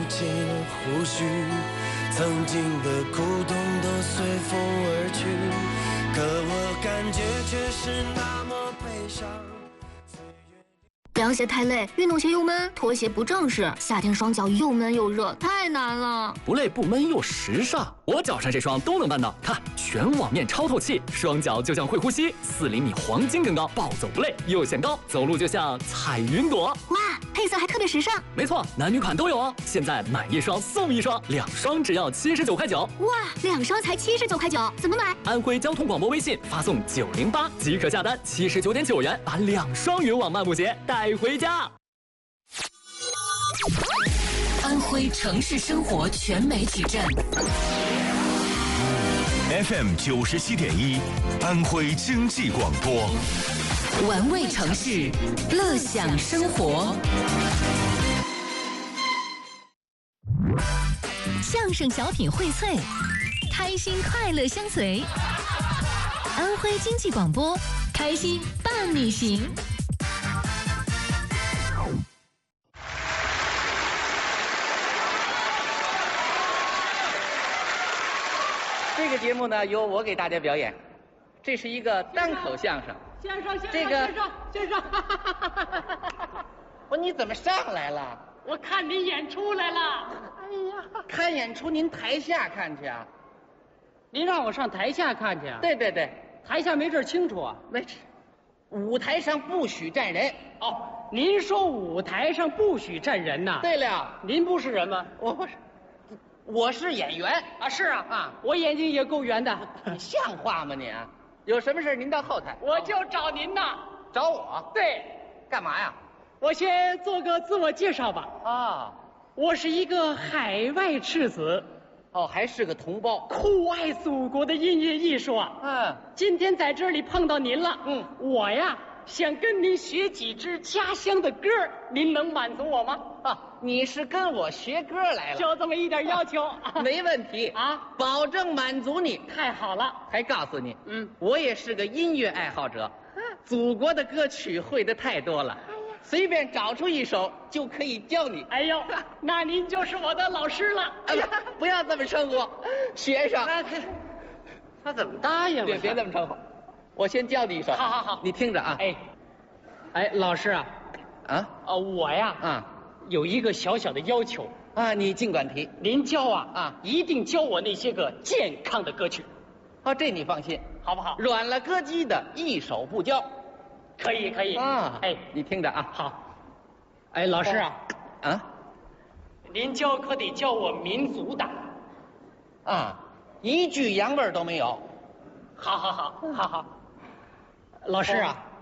起了胡须，曾经的苦痛都随风而去，可我感觉却是那么悲伤。 凉鞋太累，运动鞋又闷，拖鞋不正式，夏天双脚又闷又热，太难了。 不累不闷又时尚，我脚上这双都能办到。看，全网面超透气，双脚就像会呼吸，4厘米黄金更高，暴走不累又显高，走路就像踩云朵。 哇，配色还特别时尚。 没错，男女款都有哦。现在买1双送1双，2双只要79块9。 哇，2双才79块9，怎么买？ 安徽交通广播微信发送908即可下单，79.9元把2双云网漫步鞋带回家。 安徽城市生活全媒体站 FM 97.1，安徽经济广播， 玩味城市，乐享生活。相声小品荟萃，开心快乐相随。安徽经济广播，开心伴你行。 这个节目呢，由我给大家表演，这是一个单口相声。 先生， 这个先生， 不，你怎么上来了？ 我看你演出来了。哎呀， 看演出您台下看去啊？ 您让我上台下看去啊？ 对对对， 台下没这儿清楚啊。 没事，舞台上不许站人。 哦，您说舞台上不许站人呐？ 对了， 您不是人吗？ 我不是，我是演员啊，是啊啊， 我眼睛也够圆的。 你像话吗你啊？有什么事您到后台， 我就找您呐。 找我？ 对， 干嘛呀？ 我先做个自我介绍吧。 啊， 我是一个海外赤子， 哦，还是个同胞， 酷爱祖国的音乐艺术啊。 嗯， 今天在这里碰到您了，我呀想跟您学几支家乡的歌，您能满足我吗？ 啊，你是跟我学歌来了？ 就这么一点要求， 没问题啊， 保证满足你。 太好了， 还告诉你，我也是个音乐爱好者，祖国的歌曲会的太多了，随便找出一首就可以教你。 哎呦，那您就是我的老师了。 哎呀，不要这么称呼，学生。 他怎么答应了？ 别这么称呼，我先教你一首。 好， 你听着啊。 哎，老师啊，我呀有一个小小的要求啊，你尽管提。 您教一定教我那些个健康的歌曲。 这你放心， 好不好？ 软了歌姬的一首不教。 可以啊。你听着啊。 好。哎，老师您教可得教我民族的。 一句洋味儿都没有。 好。老师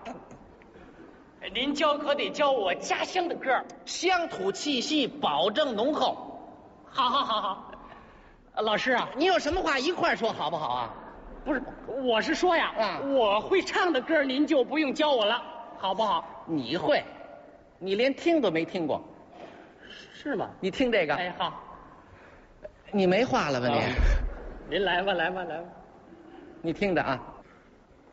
您教可得教我家乡的歌， 乡土气息保证浓厚。 好。老师你有什么话一块儿说好不好啊？ 不是，我是说呀，我会唱的歌您就不用教我了，好不好？ 你会？你连听都没听过， 是吗？ 你听这个。 哎，好。 你没话了吧你？ 您来吧。 你听着啊。